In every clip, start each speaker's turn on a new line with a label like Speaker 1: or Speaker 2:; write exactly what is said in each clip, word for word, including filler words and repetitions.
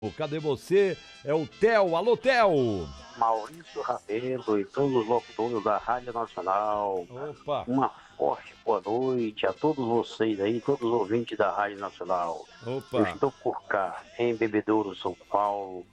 Speaker 1: Cadê você? É o Theo. Alô, Theo!
Speaker 2: Maurício Rabelo e todos os locutores da Rádio Nacional.
Speaker 1: Opa!
Speaker 2: Uma forte boa noite a todos vocês aí, todos os ouvintes da Rádio Nacional.
Speaker 1: Opa!
Speaker 2: Eu estou por cá, em Bebedouro, São Paulo.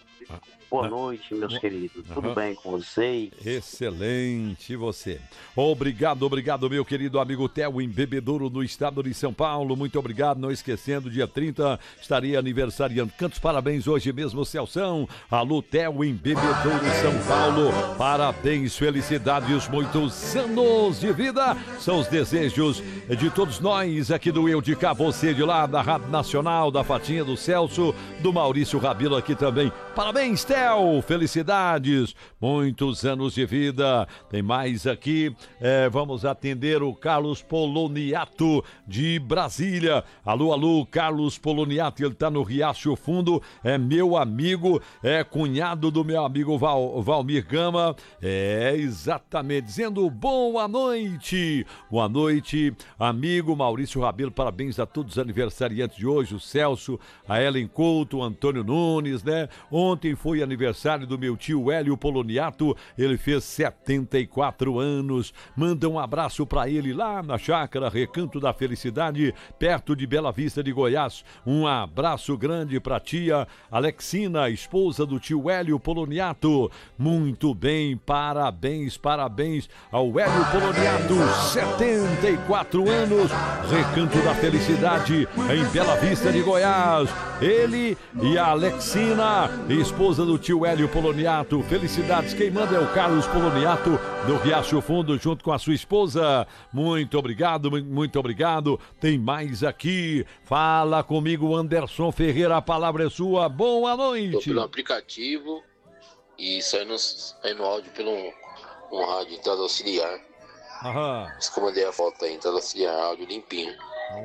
Speaker 2: Boa noite, meus queridos. Tudo
Speaker 1: Uhum.
Speaker 2: bem com vocês?
Speaker 1: Excelente, você. Obrigado, obrigado, meu querido amigo Theo, em Bebedouro, no estado de São Paulo. Muito obrigado. Não esquecendo, dia trinta, estaria aniversariando. Cantos parabéns hoje mesmo, Celção. Alô, Theo, em Bebedouro, São Paulo. Parabéns, felicidades, muitos anos de vida. São os desejos de todos nós aqui do Eu de Cá, você de lá, da Rádio Nacional, da Fatinha, do Celso, do Maurício Rabelo aqui também. Parabéns, Theo, felicidades, muitos anos de vida. Tem mais aqui, é, vamos atender o Carlos Poloniato de Brasília. Alô, alô, Carlos Poloniato, ele tá no Riacho Fundo, é meu amigo, é cunhado do meu amigo Val, Valmir Gama, é exatamente, dizendo boa noite, boa noite, amigo Maurício Rabelo, parabéns a todos os aniversariantes de hoje, o Celso, a Ellen Couto, o Antônio Nunes, né? Ontem foi aniversário do meu tio Hélio Poloniato, ele fez setenta e quatro anos. Manda um abraço pra ele lá na chácara Recanto da Felicidade, perto de Bela Vista de Goiás. Um abraço grande pra tia Alexina, esposa do tio Hélio Poloniato. Muito bem, parabéns, parabéns ao Hélio Poloniato, setenta e quatro anos, Recanto da Felicidade, em Bela Vista de Goiás. Ele e a Alexina, esposa do tio Hélio Poloniato. Felicidades, quem manda é o Carlos Poloniato, do Riacho Fundo, junto com a sua esposa. Muito obrigado, muito obrigado. Tem mais aqui. Fala comigo, Anderson Ferreira, a palavra é sua. Boa noite.
Speaker 3: Estou pelo aplicativo e sai no, sai no áudio pelo um rádio entrada auxiliar.
Speaker 1: Aham.
Speaker 3: Por isso que eu mandei a foto aí, entrada auxiliar, áudio limpinho.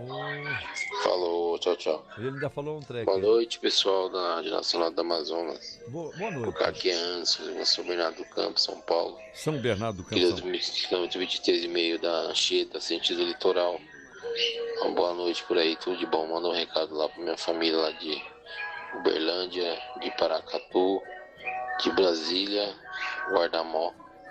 Speaker 1: Oh.
Speaker 3: Falou, tchau, tchau.
Speaker 1: Ele ainda falou um treco.
Speaker 3: Boa noite, pessoal da Rádio Nacional do Amazonas.
Speaker 1: Boa, boa noite.
Speaker 3: Por aqui é Anderson, eu sou Bernardo do Campo, São Paulo.
Speaker 1: São Bernardo do Campo.
Speaker 3: Quilômetro vinte e três e meio da Anchieta, sentido litoral. Uma boa noite por aí, tudo de bom. Manda um recado lá pra minha família lá de Uberlândia, de Paracatu, de Brasília, Guardamó.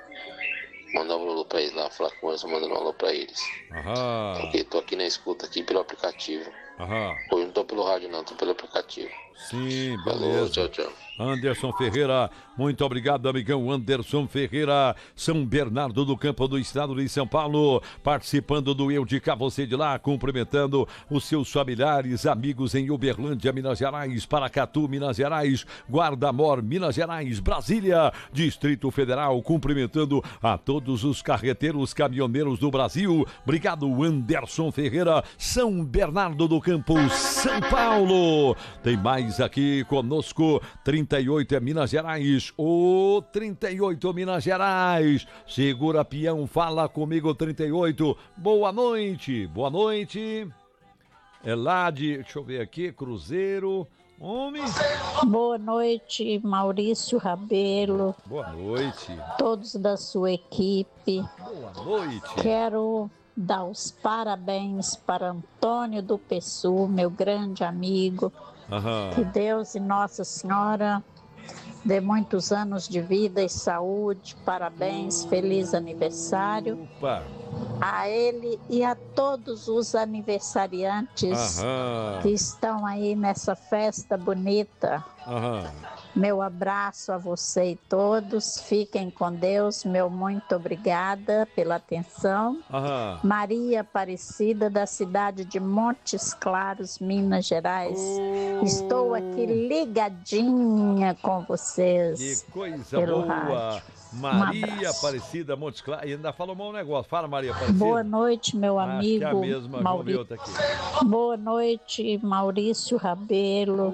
Speaker 3: Mandar um alô pra eles lá, falar com eles, mandando um alô pra eles.
Speaker 1: Aham.
Speaker 3: Ok, tô aqui na escuta, aqui pelo aplicativo.
Speaker 1: Aham.
Speaker 3: Hoje não tô pelo rádio não, tô pelo aplicativo.
Speaker 1: Sim,
Speaker 3: Falou,
Speaker 1: beleza.
Speaker 3: tchau, tchau.
Speaker 1: Anderson Ferreira, muito obrigado, amigão Anderson Ferreira, São Bernardo do Campo, do estado de São Paulo, participando do Eu de Cá, você de lá, cumprimentando os seus familiares, amigos em Uberlândia, Minas Gerais, Paracatu, Minas Gerais, Guardamor, Minas Gerais, Brasília, Distrito Federal, cumprimentando a todos os carreteiros, caminhoneiros do Brasil. Obrigado, Anderson Ferreira, São Bernardo do Campo, São Paulo. Tem mais aqui conosco, trinta e oito é Minas Gerais, ô trinta e oito Minas Gerais, segura peão, fala comigo trinta e oito, boa noite, boa noite, é lá de, deixa eu ver aqui, Cruzeiro, homem.
Speaker 4: Boa noite, Maurício Rabelo.
Speaker 1: Boa noite.
Speaker 4: Todos da sua equipe.
Speaker 1: Boa noite.
Speaker 4: Quero dar os parabéns para Antônio do Pessu, meu grande amigo.
Speaker 1: Aham.
Speaker 4: Que Deus e Nossa Senhora dê muitos anos de vida e saúde. Parabéns, feliz aniversário.
Speaker 1: Opa.
Speaker 4: A ele e a todos os aniversariantes
Speaker 1: Aham.
Speaker 4: que estão aí nessa festa bonita.
Speaker 1: Aham.
Speaker 4: Meu abraço a você e todos. Fiquem com Deus. Meu muito obrigada pela atenção.
Speaker 1: Aham.
Speaker 4: Maria Aparecida, da cidade de Montes Claros, Minas Gerais.
Speaker 1: Oh.
Speaker 4: Estou aqui ligadinha com vocês.
Speaker 1: Que coisa
Speaker 4: pelo
Speaker 1: boa.
Speaker 4: rádio.
Speaker 1: Maria
Speaker 4: Um abraço.
Speaker 1: Aparecida Montes Claros. E ainda falou um negócio. Fala, Maria Aparecida.
Speaker 4: Boa noite, meu
Speaker 1: Acho
Speaker 4: amigo
Speaker 1: que é a mesma,
Speaker 4: Maurício.
Speaker 1: outra aqui.
Speaker 4: Boa noite, Maurício Rabelo.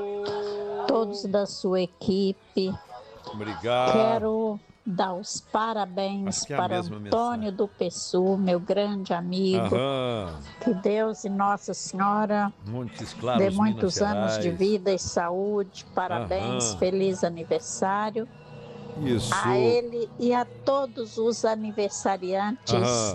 Speaker 4: Todos da sua equipe.
Speaker 1: Obrigado.
Speaker 4: Quero dar os parabéns
Speaker 1: Acho que é a
Speaker 4: para
Speaker 1: mesma
Speaker 4: Antônio do Pessu, meu grande amigo.
Speaker 1: Aham.
Speaker 4: Que Deus e Nossa Senhora
Speaker 1: Montes Claros,
Speaker 4: dê muitos
Speaker 1: Minas
Speaker 4: anos de
Speaker 1: Gerais.
Speaker 4: vida e saúde. Parabéns,
Speaker 1: Aham.
Speaker 4: feliz aniversário.
Speaker 1: Isso.
Speaker 4: A ele e a todos os aniversariantes
Speaker 1: Aham.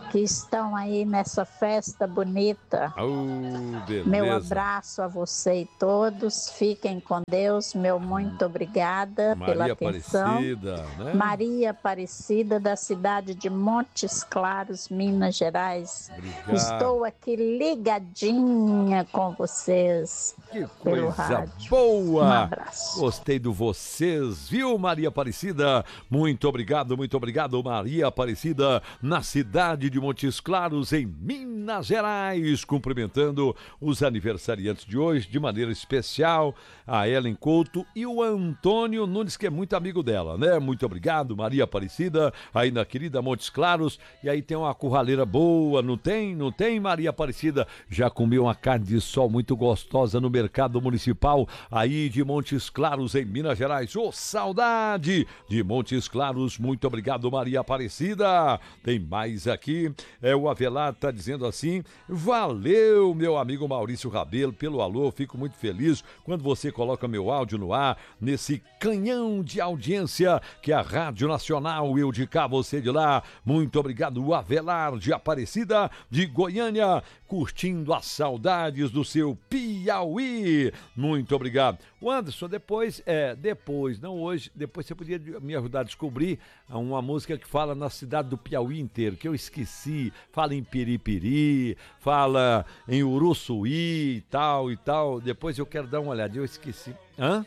Speaker 4: que estão aí nessa festa bonita.
Speaker 1: Oh, beleza.
Speaker 4: Meu abraço a você e todos. Fiquem com Deus. Meu muito obrigada
Speaker 1: Maria
Speaker 4: pela atenção.
Speaker 1: Aparecida, né?
Speaker 4: Maria Aparecida, da cidade de Montes Claros, Minas Gerais.
Speaker 1: Obrigado.
Speaker 4: Estou aqui ligadinha com vocês.
Speaker 1: Que
Speaker 4: pelo
Speaker 1: coisa
Speaker 4: rádio.
Speaker 1: boa!
Speaker 4: Um abraço.
Speaker 1: Gostei do vocês, viu, Maria Aparecida? Muito obrigado, muito obrigado, Maria Aparecida, na cidade de Montes Claros, em Minas Gerais, cumprimentando os aniversariantes de hoje, de maneira especial, a Ellen Couto e o Antônio Nunes, que é muito amigo dela, né? Muito obrigado, Maria Aparecida, aí na querida Montes Claros, e aí tem uma curraleira boa, não tem? Não tem, Maria Aparecida? Já comeu uma carne de sol muito gostosa no mercado municipal, aí de Montes Claros, em Minas Gerais. Ô, oh, saudade de Montes Claros, muito obrigado, Maria Aparecida. Tem mais aqui, é o Avelar tá dizendo assim: valeu, meu amigo Maurício Rabelo, pelo alô, fico muito feliz quando você coloca meu áudio no ar, nesse canhão de audiência que é a Rádio Nacional, eu de cá, você de lá. Muito obrigado, o Avelar de Aparecida, de Goiânia, curtindo as saudades do seu Piauí. Muito obrigado. O Anderson, depois, é, depois, não hoje, depois você podia me ajudar a descobrir uma música que fala na cidade do Piauí inteiro, que eu esqueci, fala em Piripiri, fala em Uruçuí e tal e tal, depois eu quero dar uma olhada, eu esqueci. Hã?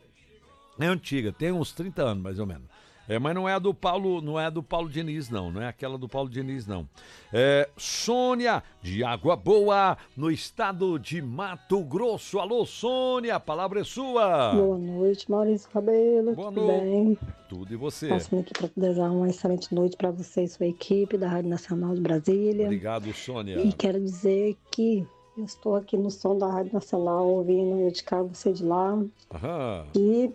Speaker 1: É antiga, tem uns trinta anos mais ou menos. É, mas não é a do Paulo, não é a do Paulo Diniz, não. Não é aquela do Paulo Diniz, não. É Sônia, de Água Boa, no estado de Mato Grosso. Alô, Sônia, a palavra é sua.
Speaker 5: Boa noite, Maurício Rabelo.
Speaker 1: Boa
Speaker 5: tudo
Speaker 1: noite.
Speaker 5: bem?
Speaker 1: Tudo e você?
Speaker 5: Passando aqui para desejar uma excelente noite para você e sua equipe da Rádio Nacional de Brasília.
Speaker 1: Obrigado, Sônia.
Speaker 5: E quero dizer que eu estou aqui no som da Rádio Nacional, ouvindo eu de cá, você de lá.
Speaker 1: Aham.
Speaker 5: E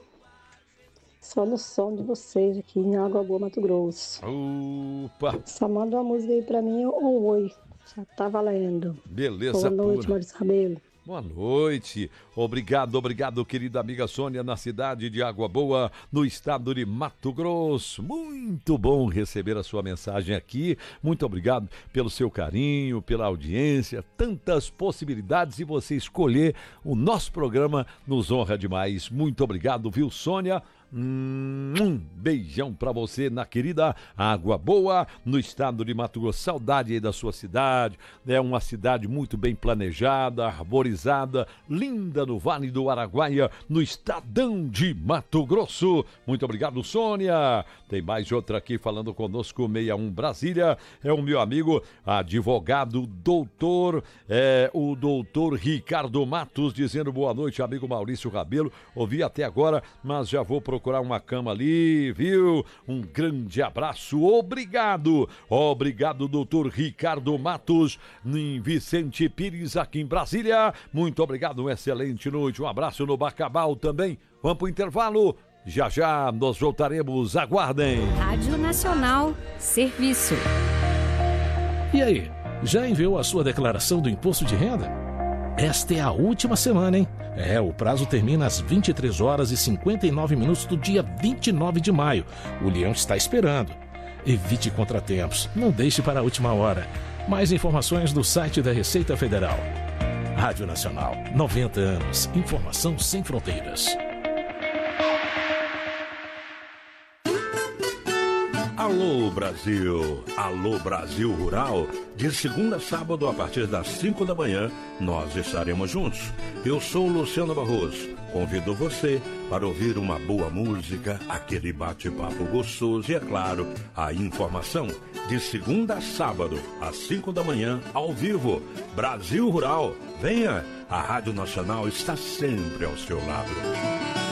Speaker 5: só no som de vocês aqui em Água Boa, Mato Grosso.
Speaker 1: Opa!
Speaker 5: Só manda uma música aí pra mim, um oi. Já tá valendo.
Speaker 1: Beleza.
Speaker 5: Boa noite,
Speaker 1: pura.
Speaker 5: Maurício Rabelo.
Speaker 1: Boa noite. Obrigado, obrigado, querida amiga Sônia, na cidade de Água Boa, no estado de Mato Grosso. Muito bom receber a sua mensagem aqui. Muito obrigado pelo seu carinho, pela audiência, tantas possibilidades, e você escolher o nosso programa nos honra demais. Muito obrigado, viu, Sônia? Um beijão pra você na querida Água Boa, no estado de Mato Grosso. Saudade aí da sua cidade. É uma cidade muito bem planejada, arborizada, linda, no Vale do Araguaia, no estadão de Mato Grosso. Muito obrigado, Sônia. Tem mais outra aqui falando conosco, sessenta e um Brasília. É o meu amigo advogado, doutor, é, o doutor Ricardo Matos, dizendo boa noite, amigo Maurício Rabelo. Ouvi até agora, mas já vou procurar uma cama ali, viu? Um grande abraço, obrigado. Obrigado, doutor Ricardo Matos, em Vicente Pires, aqui em Brasília. Muito obrigado, uma excelente noite. Um abraço no Bacabal também. Vamos pro intervalo. Já já nós voltaremos, aguardem.
Speaker 6: Rádio Nacional, serviço.
Speaker 7: E aí, já enviou a sua declaração do imposto de renda? Esta é a última semana, hein? É, o prazo termina às vinte e três horas e cinquenta e nove minutos do dia vinte e nove de maio. O Leão está esperando. Evite contratempos, não deixe para a última hora. Mais informações do site da Receita Federal. Rádio Nacional, noventa anos, informação sem fronteiras.
Speaker 8: Alô Brasil, alô Brasil Rural, de segunda a sábado a partir das cinco da manhã, nós estaremos juntos. Eu sou Luciano Barroso, convido você para ouvir uma boa música, aquele bate-papo gostoso e, é claro, a informação. De segunda a sábado, às cinco da manhã, ao vivo, Brasil Rural. Venha, a Rádio Nacional está sempre ao seu lado.